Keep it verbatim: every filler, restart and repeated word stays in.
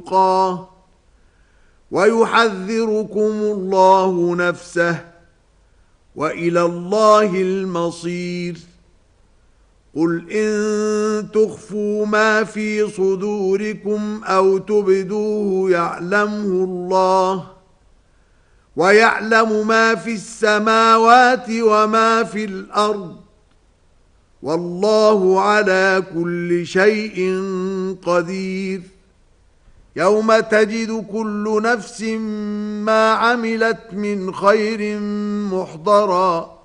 تقاه ويحذركم الله نفسه وإلى الله المصير. قل إن تخفوا ما في صدوركم أو تبدوه يعلمه الله ويعلم ما في السماوات وما في الأرض والله على كل شيء قدير. يوم تجد كل نفس ما عملت من خير محضرا